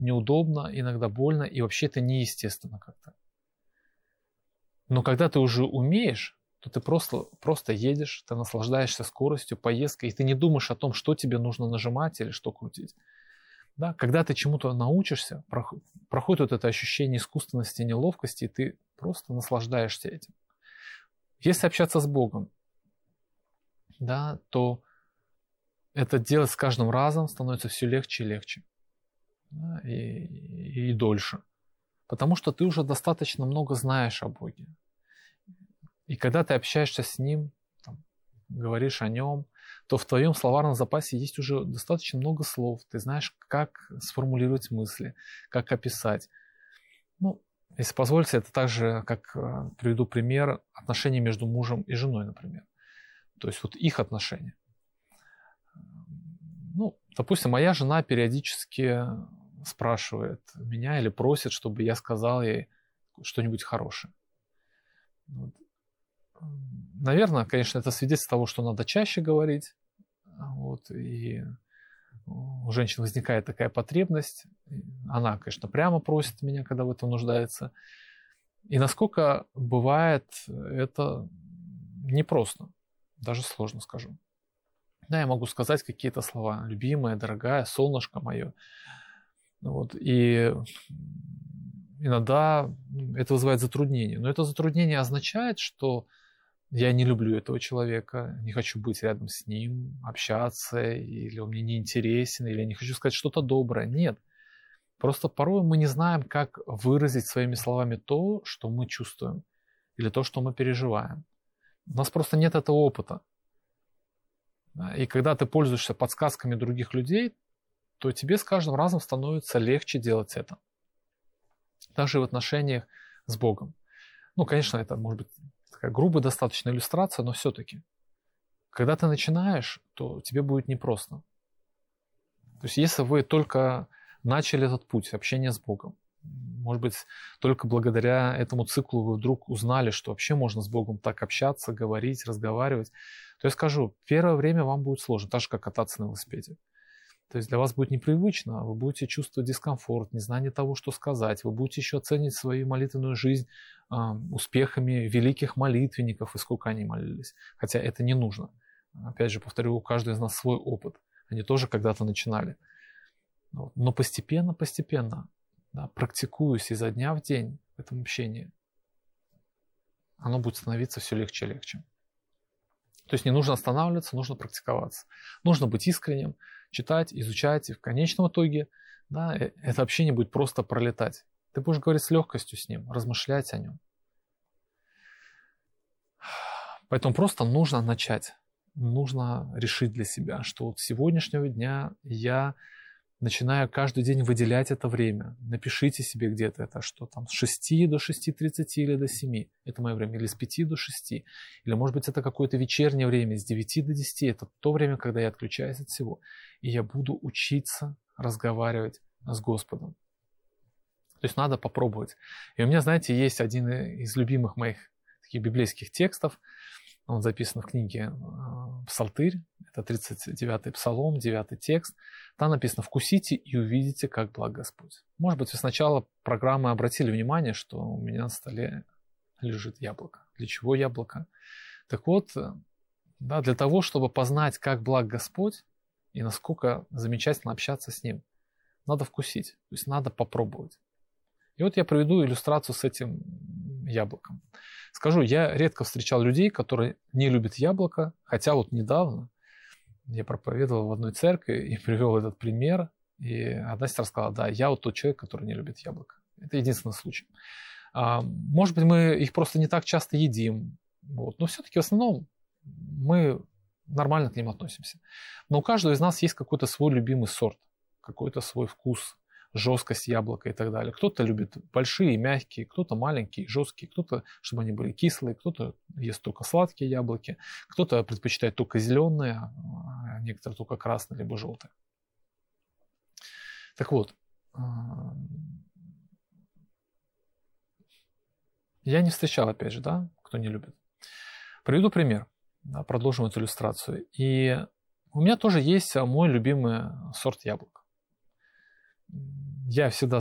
неудобно, иногда больно, и вообще это неестественно как-то. Но когда ты уже умеешь, то ты просто едешь, ты наслаждаешься скоростью, поездкой, и ты не думаешь о том, что тебе нужно нажимать или что крутить. Да? Когда ты чему-то научишься, проходит вот это ощущение искусственности, неловкости, и ты просто наслаждаешься этим. Если общаться с Богом, да, то это делать с каждым разом становится все легче и легче, да, и дольше. Потому что ты уже достаточно много знаешь о Боге. И когда ты общаешься с Ним, там, говоришь о Нем, то в твоем словарном запасе есть уже достаточно много слов. Ты знаешь, как сформулировать мысли, как описать. Ну, если позволите, это так же, как приведу пример отношений между мужем и женой, например. То есть вот их отношения. Ну, допустим, моя жена периодически спрашивает меня или просит, чтобы я сказал ей что-нибудь хорошее. Вот. Наверное, конечно, это свидетельство того, что надо чаще говорить. Вот, и у женщин возникает такая потребность. Она, конечно, прямо просит меня, когда в этом нуждается. И насколько бывает это непросто, даже сложно скажу. Да, я могу сказать какие-то слова: любимая, дорогая, солнышко мое. Вот, и иногда это вызывает затруднение. Но это затруднение означает, что я не люблю этого человека, не хочу быть рядом с ним, общаться, или он мне не интересен, или я не хочу сказать что-то доброе. Нет. Просто порой мы не знаем, как выразить своими словами то, что мы чувствуем, или то, что мы переживаем. У нас просто нет этого опыта. И когда ты пользуешься подсказками других людей, то тебе с каждым разом становится легче делать это. Также в отношениях с Богом. Ну, конечно, это может быть такая грубая достаточно иллюстрация, но все-таки. Когда ты начинаешь, то тебе будет непросто. То есть если вы только начали этот путь общения с Богом, может быть, только благодаря этому циклу вы вдруг узнали, что вообще можно с Богом так общаться, говорить, разговаривать, то я скажу, первое время вам будет сложно, так же, как кататься на велосипеде. То есть для вас будет непривычно, вы будете чувствовать дискомфорт, незнание того, что сказать, вы будете еще оценивать свою молитвенную жизнь успехами великих молитвенников и сколько они молились. Хотя это не нужно. Опять же, повторю, у каждого из нас свой опыт. Они тоже когда-то начинали. Но постепенно, да, практикуясь изо дня в день в этом общении, оно будет становиться все легче и легче. То есть не нужно останавливаться, нужно практиковаться. Нужно быть искренним, читать, изучать, и в конечном итоге, да, это общение будет просто пролетать. Ты будешь говорить с легкостью с ним, размышлять о нем. Поэтому просто нужно начать. Нужно решить для себя, что вот с сегодняшнего дня я начинаю каждый день выделять это время. Напишите себе где-то это, что там с 6 до 6:30 или до 7. Это мое время. Или с 5 до 6. Или, может быть, это какое-то вечернее время с 9 до 10. Это то время, когда я отключаюсь от всего. И я буду учиться разговаривать с Господом. То есть надо попробовать. И у меня, знаете, есть один из любимых моих таких библейских текстов. Он записан в книге «Псалтырь». Это 39-й псалом, 9-й текст. Там написано: «Вкусите и увидите, как благ Господь». Может быть, вы сначала программы обратили внимание, что у меня на столе лежит яблоко. Для чего яблоко? Так вот, да, для того, чтобы познать, как благ Господь и насколько замечательно общаться с Ним, надо вкусить, то есть надо попробовать. И вот я приведу иллюстрацию с этим яблоком. Скажу, я редко встречал людей, которые не любят яблоко, хотя вот недавно я проповедовал в одной церкви и привел этот пример, и одна сестра сказала: да, я вот тот человек, который не любит яблоко. Это единственный случай. Может быть, мы их просто не так часто едим, вот, но все-таки в основном мы нормально к ним относимся. Но у каждого из нас есть какой-то свой любимый сорт, какой-то свой вкус, жесткость яблока и так далее. Кто-то любит большие, мягкие, кто-то маленькие, жесткие, кто-то, чтобы они были кислые, кто-то ест только сладкие яблоки, кто-то предпочитает только зеленые, а некоторые только красные либо желтые. Так вот, я не встречал, опять же, да, кто не любит. Приведу пример, да, продолжим эту иллюстрацию. И у меня тоже есть мой любимый сорт яблок. Я всегда